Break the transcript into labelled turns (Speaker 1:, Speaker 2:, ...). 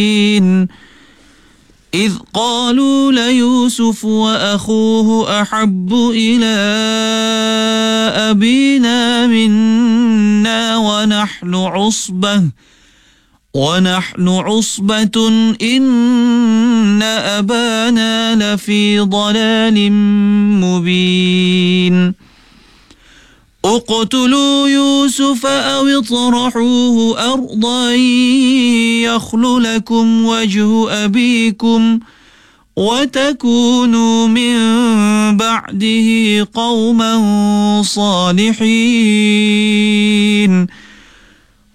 Speaker 1: إذ قالوا ليوسف وأخوه أحب إلى أبينا منا ونحن عصبة إن أبانا لفي ضلال مبين اقتلوا يوسف أو اطرحوه أرضا يخل لكم وجه أبيكم وتكونوا من بعده قوما صالحين